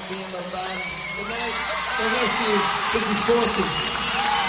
me and my band. Good night. God bless you. This is 40.